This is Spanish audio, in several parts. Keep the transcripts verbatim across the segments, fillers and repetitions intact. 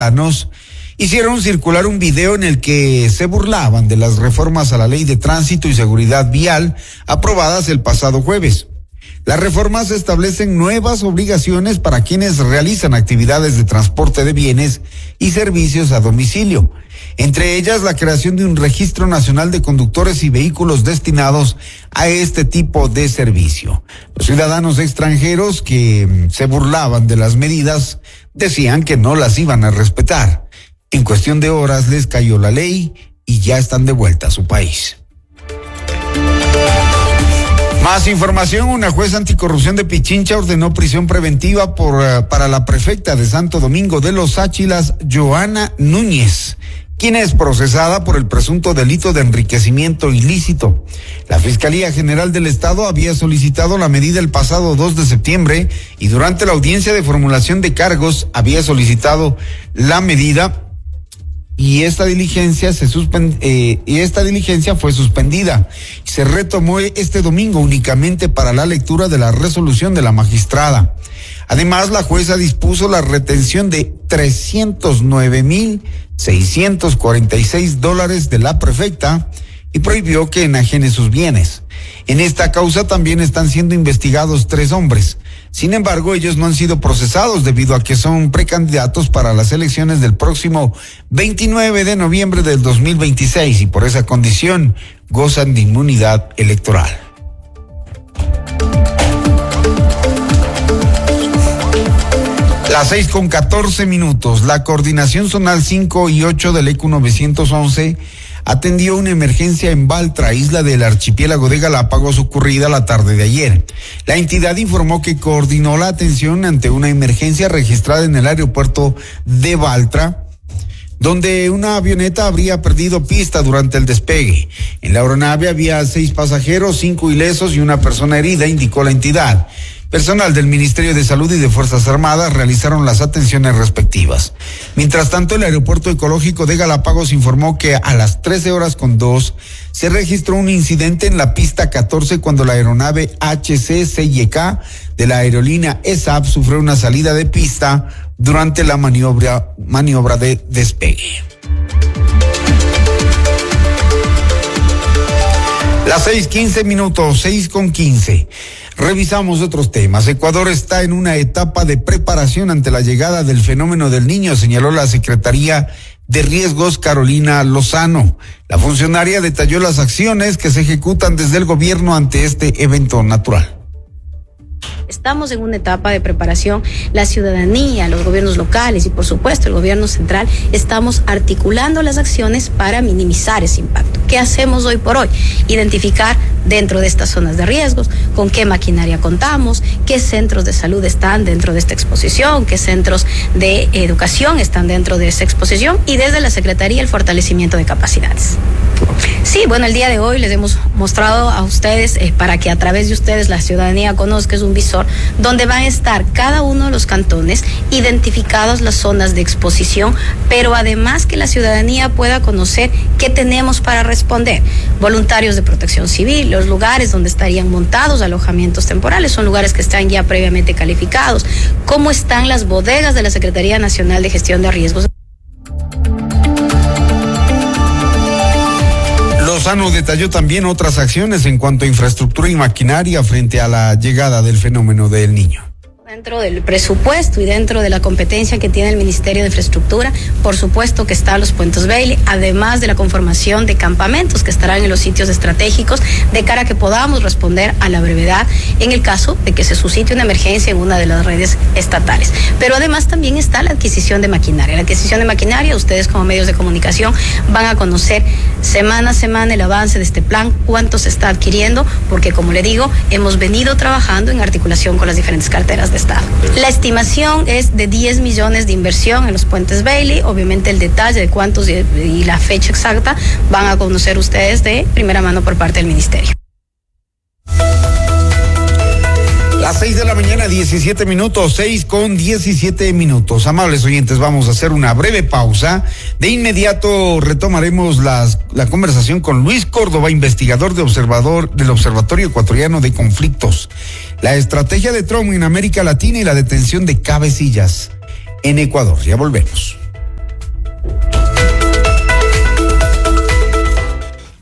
ciudadanos hicieron circular un video en el que se burlaban de las reformas a la Ley de Tránsito y Seguridad Vial aprobadas el pasado jueves. Las reformas establecen nuevas obligaciones para quienes realizan actividades de transporte de bienes y servicios a domicilio. Entre ellas, la creación de un registro nacional de conductores y vehículos destinados a este tipo de servicio. Los ciudadanos extranjeros que se burlaban de las medidas decían que no las iban a respetar. En cuestión de horas les cayó la ley y ya están de vuelta a su país. Más información, una jueza anticorrupción de Pichincha ordenó prisión preventiva por, uh, para la prefecta de Santo Domingo de los Áchilas, Joana Núñez, quien es procesada por el presunto delito de enriquecimiento ilícito. La Fiscalía General del Estado había solicitado la medida el pasado dos de septiembre y durante la audiencia de formulación de cargos había solicitado la medida y esta diligencia se suspend, eh, y esta diligencia fue suspendida. Se retomó este domingo únicamente para la lectura de la resolución de la magistrada. Además, la jueza dispuso la retención de trescientos nueve mil seiscientos cuarenta y seis dólares de la prefecta y prohibió que enajene sus bienes. En esta causa también están siendo investigados tres hombres. Sin embargo, ellos no han sido procesados debido a que son precandidatos para las elecciones del próximo veintinueve de noviembre del dos mil veintiséis y por esa condición gozan de inmunidad electoral. Las seis con catorce minutos, la coordinación zonal cinco y ocho del E Q novecientos once atendió una emergencia en Baltra, isla del archipiélago de Galápagos, ocurrida la tarde de ayer. La entidad informó que coordinó la atención ante una emergencia registrada en el aeropuerto de Baltra, donde una avioneta habría perdido pista durante el despegue. En la aeronave había seis pasajeros, cinco ilesos y una persona herida, indicó la entidad. Personal del Ministerio de Salud y de Fuerzas Armadas realizaron las atenciones respectivas. Mientras tanto, el Aeropuerto Ecológico de Galápagos informó que a las trece horas con dos se registró un incidente en la pista catorce cuando la aeronave H C C Y K de la aerolínea E S A P sufrió una salida de pista durante la maniobra, maniobra de despegue. Las seis quince minutos, seis con quince. Revisamos otros temas. Ecuador está en una etapa de preparación ante la llegada del fenómeno del Niño, señaló la Secretaría de Riesgos Carolina Lozano. La funcionaria detalló las acciones que se ejecutan desde el gobierno ante este evento natural. Estamos en una etapa de preparación, la ciudadanía, los gobiernos locales y por supuesto el gobierno central, estamos articulando las acciones para minimizar ese impacto. ¿Qué hacemos hoy por hoy? Identificar dentro de estas zonas de riesgos, con qué maquinaria contamos, qué centros de salud están dentro de esta exposición, qué centros de educación están dentro de esa exposición y desde la Secretaría el fortalecimiento de capacidades. Sí, bueno, el día de hoy les hemos mostrado a ustedes, eh, para que a través de ustedes la ciudadanía conozca, es un visor donde van a estar cada uno de los cantones identificados las zonas de exposición, pero además que la ciudadanía pueda conocer qué tenemos para responder. Voluntarios de protección civil, los lugares donde estarían montados alojamientos temporales, son lugares que están ya previamente calificados. ¿Cómo están las bodegas de la Secretaría Nacional de Gestión de Riesgos? Lozano detalló también otras acciones en cuanto a infraestructura y maquinaria frente a la llegada del fenómeno del Niño. Dentro del presupuesto y dentro de la competencia que tiene el Ministerio de Infraestructura, por supuesto que están los puentes Bailey, además de la conformación de campamentos que estarán en los sitios estratégicos de cara a que podamos responder a la brevedad en el caso de que se suscite una emergencia en una de las redes estatales. Pero además también está la adquisición de maquinaria. La adquisición de maquinaria, ustedes como medios de comunicación van a conocer semana a semana el avance de este plan, cuánto se está adquiriendo, porque como le digo, hemos venido trabajando en articulación con las diferentes carteras de Estado. La estimación es de diez millones de inversión en los puentes Bailey. Obviamente el detalle de cuántos y, y la fecha exacta van a conocer ustedes de primera mano por parte del Ministerio. Las seis de la mañana, diecisiete minutos, seis con diecisiete minutos. Amables oyentes, vamos a hacer una breve pausa. De inmediato retomaremos las, la conversación con Luis Córdoba, investigador de observador del Observatorio Ecuatoriano de Conflictos. La estrategia de Trump en América Latina y la detención de cabecillas en Ecuador. Ya volvemos.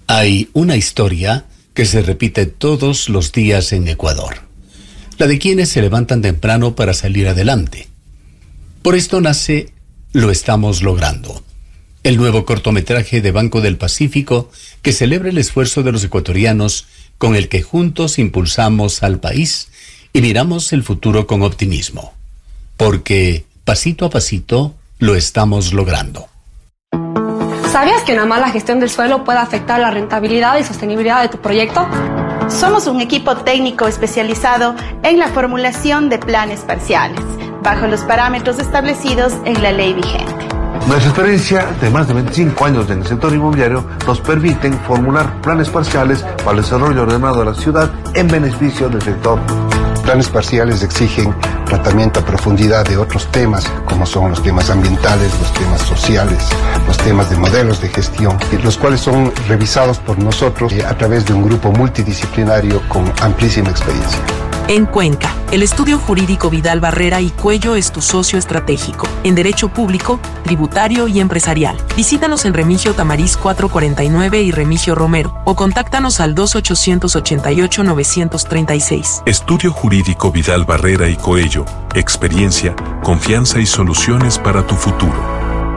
Hay una historia que se repite todos los días en Ecuador, la de quienes se levantan temprano para salir adelante. Por esto nace Lo Estamos Logrando, el nuevo cortometraje de Banco del Pacífico que celebra el esfuerzo de los ecuatorianos con el que juntos impulsamos al país y miramos el futuro con optimismo, porque pasito a pasito lo estamos logrando. ¿Sabías que una mala gestión del suelo puede afectar la rentabilidad y sostenibilidad de tu proyecto? Somos un equipo técnico especializado en la formulación de planes parciales, bajo los parámetros establecidos en la ley vigente. Nuestra experiencia de más de veinticinco años en el sector inmobiliario nos permiten formular planes parciales para el desarrollo ordenado de la ciudad en beneficio del sector. Planes parciales exigen tratamiento a profundidad de otros temas, como son los temas ambientales, los temas sociales, los temas de modelos de gestión, los cuales son revisados por nosotros a través de un grupo multidisciplinario con amplísima experiencia. En Cuenca, el estudio jurídico Vidal Barrera y Cuello es tu socio estratégico en derecho público, tributario y empresarial. Visítanos en Remigio Tamariz cuatrocientos cuarenta y nueve y Remigio Romero o contáctanos al dos ochocientos ochenta y ocho novecientos treinta y seis. Estudio jurídico Vidal Barrera y Coello. Experiencia, confianza y soluciones para tu futuro.